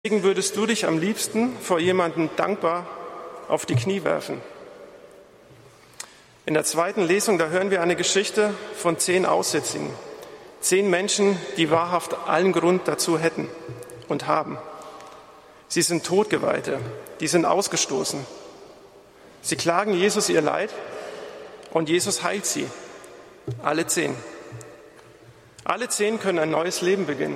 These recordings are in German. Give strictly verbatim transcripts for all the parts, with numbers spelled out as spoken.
Weswegen würdest du dich am liebsten vor jemandem dankbar auf die Knie werfen? In der zweiten Lesung, da hören wir eine Geschichte von zehn Aussätzigen. Zehn Menschen, die wahrhaft allen Grund dazu hätten und haben. Sie sind Todgeweihte, die sind ausgestoßen. Sie klagen Jesus ihr Leid und Jesus heilt sie. Alle zehn. Alle zehn können ein neues Leben beginnen.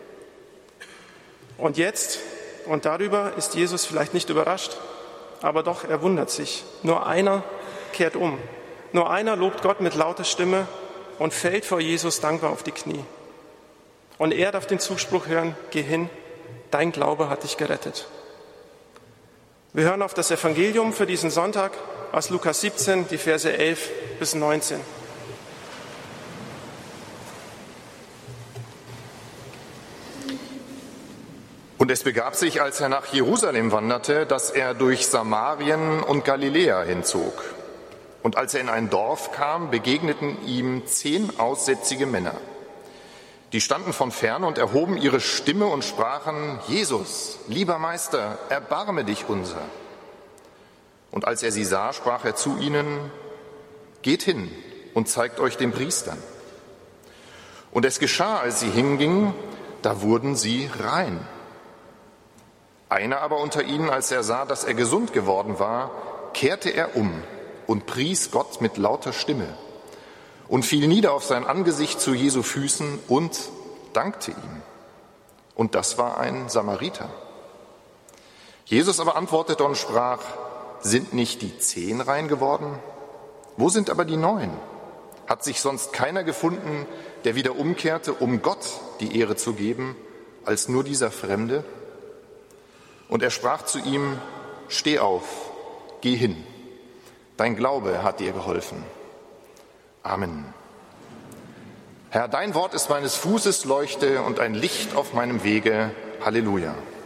Und jetzt, und darüber ist Jesus vielleicht nicht überrascht, aber doch er wundert sich. Nur einer kehrt um. Nur einer lobt Gott mit lauter Stimme und fällt vor Jesus dankbar auf die Knie. Und er darf den Zuspruch hören, geh hin, dein Glaube hat dich gerettet. Wir hören auf das Evangelium für diesen Sonntag aus Lukas siebzehn, die Verse elf bis neunzehn. Und es begab sich, als er nach Jerusalem wanderte, dass er durch Samarien und Galiläa hinzog. Und als er in ein Dorf kam, begegneten ihm zehn aussätzige Männer. Die standen von fern und erhoben ihre Stimme und sprachen: Jesus, lieber Meister, erbarme dich unser. Und als er sie sah, sprach er zu ihnen: Geht hin und zeigt euch den Priestern. Und es geschah, als sie hingingen, da wurden sie rein. Einer aber unter ihnen, als er sah, dass er gesund geworden war, kehrte er um und pries Gott mit lauter Stimme und fiel nieder auf sein Angesicht zu Jesu Füßen und dankte ihm. Und das war ein Samariter. Jesus aber antwortete und sprach: Sind nicht die zehn rein geworden? Wo sind aber die neun? Hat sich sonst keiner gefunden, der wieder umkehrte, um Gott die Ehre zu geben, als nur dieser Fremde? Und er sprach zu ihm: Steh auf, geh hin. Dein Glaube hat dir geholfen. Amen. Herr, dein Wort ist meines Fußes Leuchte und ein Licht auf meinem Wege. Halleluja.